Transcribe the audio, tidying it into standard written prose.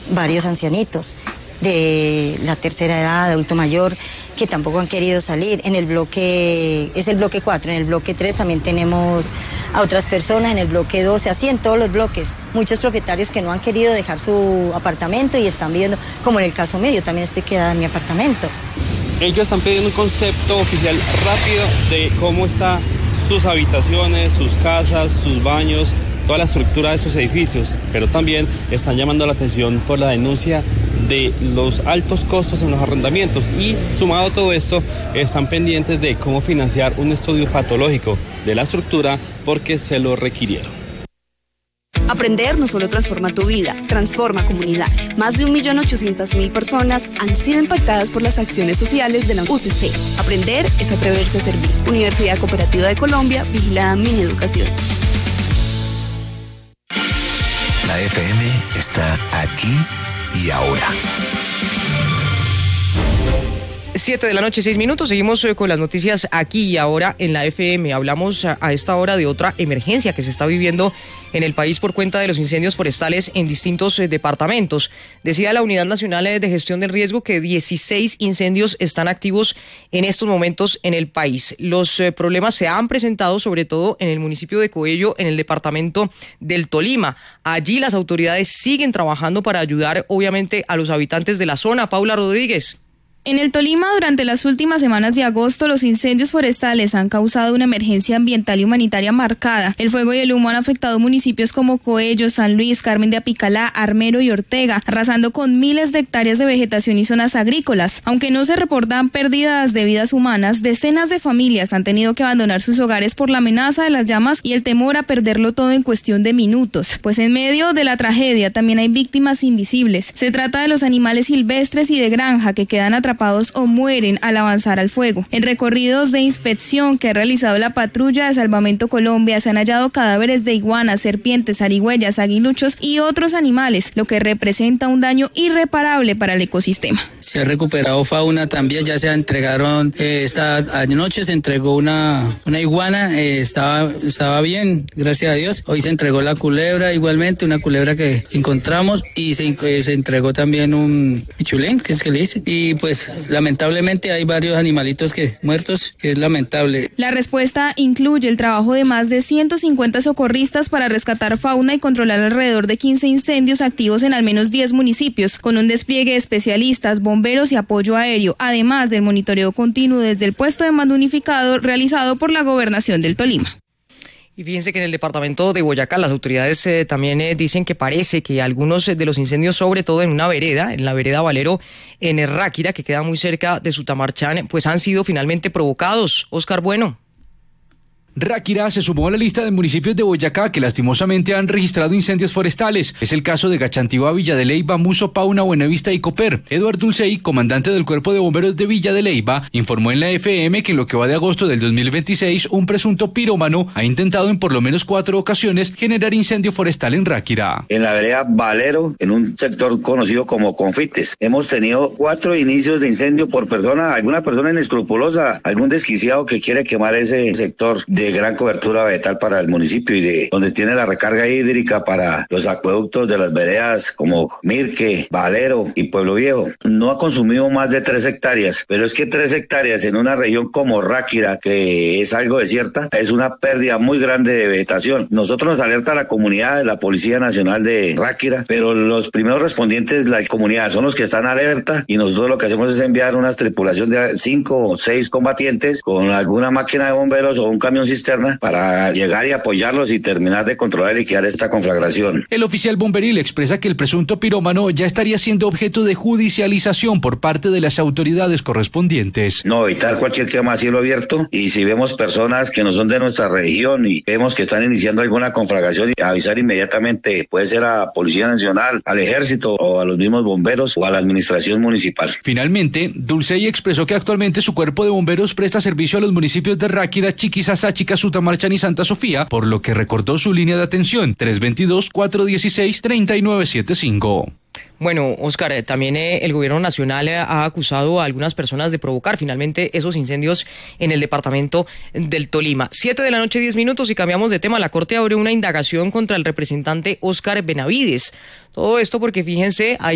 varios ancianitos de la tercera edad, adulto mayor, que tampoco han querido salir. En el bloque, es el bloque 4, en el bloque 3 también tenemos a otras personas, en el bloque 12, así en todos los bloques. Muchos propietarios que no han querido dejar su apartamento y están viviendo, como en el caso mío, yo también estoy quedada en mi apartamento. Ellos están pidiendo un concepto oficial rápido de cómo están sus habitaciones, sus casas, sus baños, toda la estructura de sus edificios, pero también están llamando la atención por la denuncia de los altos costos en los arrendamientos y, sumado a todo esto, están pendientes de cómo financiar un estudio patológico de la estructura porque se lo requirieron. Aprender no solo transforma tu vida, transforma comunidad. Más de 1.800.000 personas han sido impactadas por las acciones sociales de la UCC. Aprender es atreverse a servir. Universidad Cooperativa de Colombia, vigilada Mineducación. La FM está aquí y ahora. 7:06 p.m, seguimos con las noticias aquí y ahora en la FM. Hablamos a esta hora de otra emergencia que se está viviendo en el país por cuenta de los incendios forestales en distintos departamentos. Decía la Unidad Nacional de Gestión del Riesgo que 16 incendios están activos en estos momentos en el país. Los problemas se han presentado sobre todo en el municipio de Coello, en el departamento del Tolima. Allí las autoridades siguen trabajando para ayudar obviamente a los habitantes de la zona. Paula Rodríguez. En el Tolima, durante las últimas semanas de agosto, los incendios forestales han causado una emergencia ambiental y humanitaria marcada. El fuego y el humo han afectado municipios como Coello, San Luis, Carmen de Apicalá, Armero y Ortega, arrasando con miles de hectáreas de vegetación y zonas agrícolas. Aunque no se reportan pérdidas de vidas humanas, decenas de familias han tenido que abandonar sus hogares por la amenaza de las llamas y el temor a perderlo todo en cuestión de minutos. Pues en medio de la tragedia también hay víctimas invisibles. Se trata de los animales silvestres y de granja que quedan atrapados o mueren al avanzar al fuego. En recorridos de inspección que ha realizado la Patrulla de Salvamento Colombia se han hallado cadáveres de iguanas, serpientes, zarigüeyas, aguiluchos y otros animales, lo que representa un daño irreparable para el ecosistema. Se ha recuperado fauna también, ya se entregaron, anoche se entregó una iguana, estaba bien, gracias a Dios. Hoy se entregó la culebra igualmente, una culebra que encontramos, y se entregó también un pichulín, que es que le dicen. Y pues lamentablemente hay varios animalitos muertos, que es lamentable. La respuesta incluye el trabajo de más de 150 socorristas para rescatar fauna y controlar alrededor de 15 incendios activos en al menos 10 municipios, con un despliegue de especialistas, bomberos y apoyo aéreo, además del monitoreo continuo desde el puesto de mando unificado realizado por la Gobernación del Tolima. Y fíjense que en el departamento de Boyacá las autoridades también dicen que parece que algunos de los incendios, sobre todo en una vereda, en la vereda Valero, en Ráquira, que queda muy cerca de Sutamarchán, pues han sido finalmente provocados. Oscar Bueno. Ráquira se sumó a la lista de municipios de Boyacá que lastimosamente han registrado incendios forestales. Es el caso de Gachantivá, Villa de Leyva, Muso, Pauna, Buenavista y Coper. Eduardo Dulcey, comandante del Cuerpo de Bomberos de Villa de Leyva, informó en la FM que en lo que va de agosto del 2026, un presunto pirómano ha intentado en por lo menos 4 ocasiones generar incendio forestal en Ráquira. En la vereda Valero, en un sector conocido como Confites, hemos tenido 4 inicios de incendio por persona, alguna persona inescrupulosa, algún desquiciado que quiere quemar ese sector de gran cobertura vegetal para el municipio y de donde tiene la recarga hídrica para los acueductos de las veredas como Mirque, Valero y Pueblo Viejo. No ha consumido más de 3 hectáreas, pero es que 3 hectáreas en una región como Ráquira, que es algo desierta, es una pérdida muy grande de vegetación. Nosotros nos alerta la comunidad, la Policía Nacional de Ráquira, pero los primeros respondientes de la comunidad son los que están alerta, y nosotros lo que hacemos es enviar una tripulación de 5 o 6 combatientes con alguna máquina de bomberos o un camión cisterna para llegar y apoyarlos y terminar de controlar y liquidar esta conflagración. El oficial bomberil expresa que el presunto pirómano ya estaría siendo objeto de judicialización por parte de las autoridades correspondientes. No, evitar cualquier quema a cielo abierto, y si vemos personas que no son de nuestra región y vemos que están iniciando alguna conflagración, avisar inmediatamente, puede ser a Policía Nacional, al Ejército o a los mismos bomberos o a la administración municipal. Finalmente, Dulcey expresó que actualmente su cuerpo de bomberos presta servicio a los municipios de Ráquira, Chiquisasáchica, Sutamarchán y Santa Sofía, por lo que recordó su línea de atención 322-416-3975. Bueno, Oscar, también el gobierno nacional ha acusado a algunas personas de provocar finalmente esos incendios en el departamento del Tolima. 7:10 p.m. y cambiamos de tema. La Corte abrió una indagación contra el representante Óscar Benavides. Todo esto porque, fíjense, hay